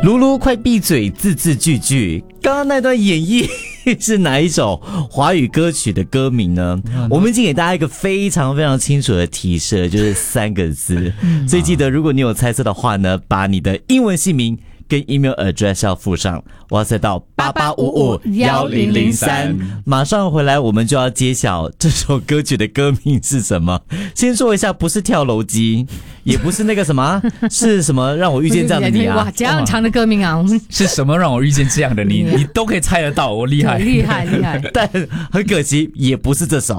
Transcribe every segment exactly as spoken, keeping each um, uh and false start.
卢卢快闭嘴，字字句句。刚刚那段演绎是哪一首华语歌曲的歌名呢？我们已经给大家一个非常非常清楚的提示，就是三个字。所以记得，如果你有猜测的话呢，把你的英文姓名跟 email address 要附上，哇塞到八八五五一零零三。马上回来，我们就要揭晓这首歌曲的歌名是什么。先说一下，不是跳楼机，也不是那个什么，是什么让我遇见这样的你啊？ 哇，这样长的歌名啊！ 是什么让我遇见这样的你？你都可以猜得到，我厉害， 厉害，厉害。 但很可惜，也不是这首。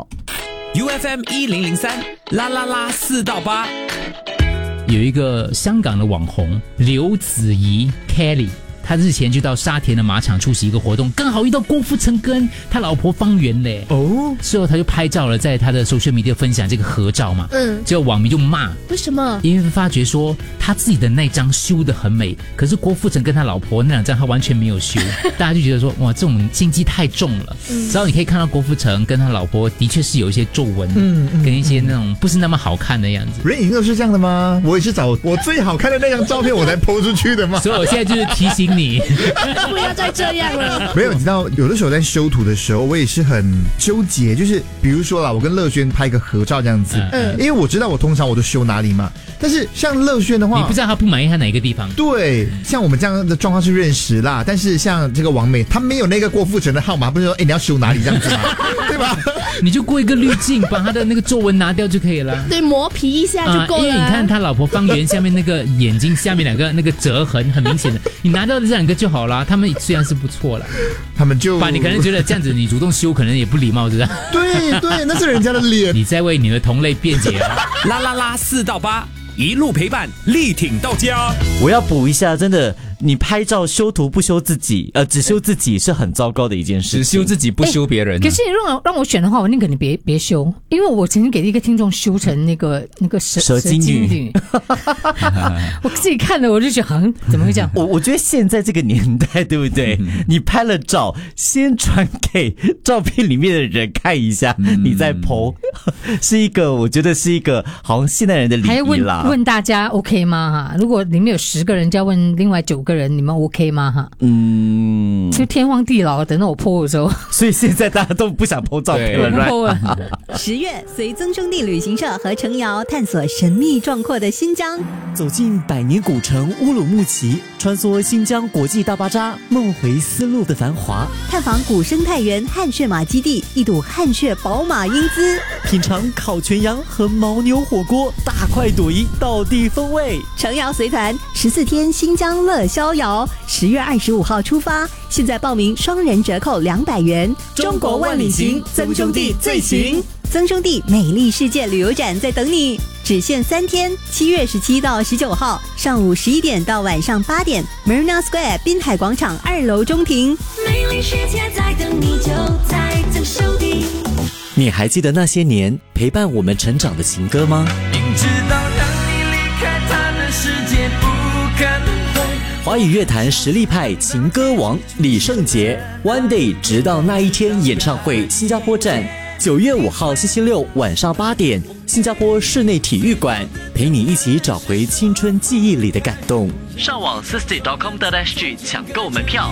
U F M 一零零三，啦啦啦四到八。 有一个香港的网红刘子怡 Kelly， 他日前就到沙田的马场出席一个活动，刚好遇到郭富城跟他老婆方圆嘞。哦，之后他就拍照了，在他的 social media 分享这个合照嘛。嗯，结果网民就骂， 为什么？ 因为发觉说他自己的那张修得很美，可是郭富城跟他老婆那两张他完全没有修，大家就觉得说哇，这种心机太重了。嗯，之后你可以看到郭富城跟他老婆的确是有一些皱纹，嗯，跟一些那种不是那么好看的样子。 人影都是这样的吗？我也是找我最好看的那张照片我才 po 出去的嘛。 所以我现在就是提醒你不要再这样了。 没有，你知道有的时候在修图的时候，我也是很纠结，就是比如说啦，我跟乐轩拍个合照这样子，嗯，因为我知道我通常我都修哪里嘛，但是像乐轩的话， 你不知道他不满意他哪个地方。 对，像我们这样的状况是认识啦，但是像这个王美，他没有那个郭富城的号码，不是说哎你要修哪里这样子嘛，对吧？ 你就过一个滤镜，把他的那个皱纹拿掉就可以了。 对，磨皮一下就够了。啊， 因为你看他老婆方圆下面那个眼睛下面两个那个折痕很明显的，你拿掉这两个就好了。他们虽然是不错了， 他们就把你可能觉得这样子你主动修可能也不礼貌，是吧？ 对对，那是人家的脸。 你在为你的同类辩解啊！ 啦啦啦四到八，一路陪伴，力挺到家。 我要补一下，真的，你拍照修图不修自己，呃，只修自己是很糟糕的一件事情。 只修自己不修别人，啊欸。可是让让我选的话，我宁可你别别修，因为我曾经给一个听众修成那个那个蛇蛇精女， 我自己看了我就觉得，嗯，怎么会这样？ 我我觉得现在这个年代，对不对？你拍了照，先传给照片里面的人看一下，嗯，你再 po， 是一个我觉得是一个好像现代人的礼仪啦。还问问大家 OK 吗？哈，如果里面有十个人，就要问另外九个人，你们 OK 吗？哈，嗯，就天荒地老，等到我 po 的时候， 所以现在大家都不想 po 照片了， po 了。 十月，随曾兄弟旅行社和程瑶探索神秘壮阔的新疆， 走进百年古城乌鲁木齐，穿梭新疆国际大巴扎，梦回丝路的繁华， 探访古生态园汗血马基地，一睹汗血宝马英姿， 品尝烤全羊和牦牛火锅，大快朵颐，道地风味。 程瑶随团十四天新疆乐逍遥，十月二十五号出发，现在报名双人折扣两百元。 中国万里行，曾兄弟最行。 曾兄弟美丽世界旅游展在等你，只限三天，七月十七到十九号，上午十一点到晚上八点 ，Marina Square 滨海广场二楼中庭。 美丽世界在等你，就在曾兄弟。 你还记得那些年陪伴我们成长的情歌吗？ 明知道让你离开他的世界不可能。 华语乐坛实力派情歌王李圣杰 One Day 直到那一天演唱会新加坡站，九月五号星期六晚上八点，新加坡室内体育馆，陪你一起找回青春记忆里的感动。 上网 sixty dot com dot s g 抢购门票。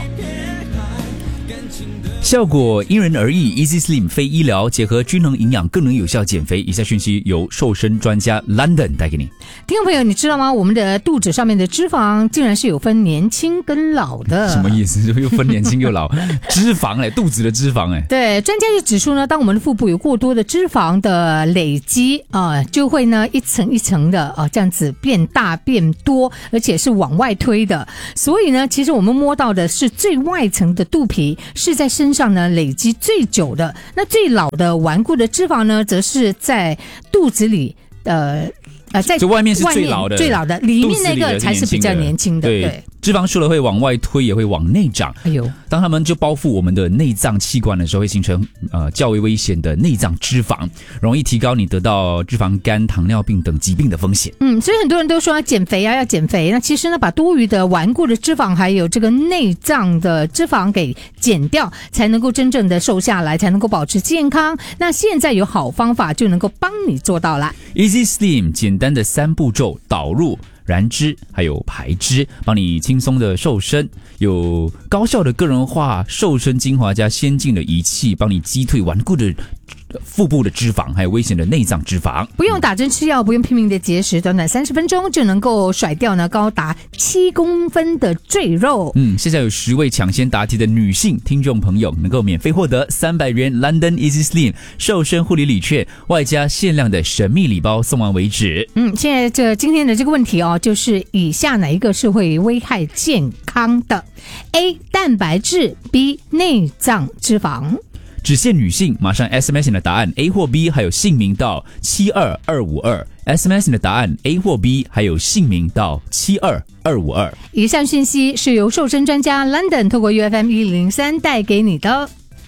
效果因人而异 ，Easy Slim 非医疗，结合均衡营养，更能有效减肥。以下讯息由瘦身专家 London 带给你。 听众朋友，你知道吗？我们的肚子上面的脂肪竟然是有分年轻跟老的。 什么意思？又分年轻又老？脂肪哎，肚子的脂肪哎。 对，专家就指出呢，当我们的腹部有过多的脂肪的累积啊、呃，就会呢一层一层的啊、呃、这样子变大变多，而且是往外推的。所以呢，其实我们摸到的是最外层的肚皮，是在身上呢累积最久的。那最老的顽固的脂肪呢，则是在肚子里呃。呃，在就外面是最老的， 最老的，里面那个才是比较年轻的。 对， 对脂肪除了会往外推，也会往内长。 哎呦， 当它们就包覆我们的内脏器官的时候，会形成呃较为危险的内脏脂肪，容易提高你得到脂肪肝、糖尿病等疾病的风险。 嗯，所以很多人都说要减肥啊，要减肥。那其实呢，把多余的顽固的脂肪还有这个内脏的脂肪给减掉，才能够真正的瘦下来，才能够保持健康。那现在有好方法就能够帮你做到了。 Easy Slim 简单的三步骤导入。 燃脂还有排脂，帮你轻松的瘦身，有高效的个人化瘦身精华加先进的仪器，帮你击退顽固的腹部的脂肪，还有危险的内脏脂肪。 不用打针吃药，不用拼命的节食，短短三十分钟就能够甩掉呢高达七公分的赘肉。 嗯，现在有十位抢先答题的女性听众朋友能够免费获得三百元 London Easy Slim 瘦身护理礼券，外加限量的神秘礼包，送完为止。 嗯，现在这今天的这个问题哦，就是以下哪一个是会危害健康的 ？A. 蛋白质 B. 内脏脂肪。 只限女性，马上 S M S 你的答案 A 或 B， 还有姓名到七二二五二。S M S 你的答案 A 或 B， 还有姓名到七二二五二。 以上讯息是由瘦身专家 London 透过 U F M 一零零三带给你的。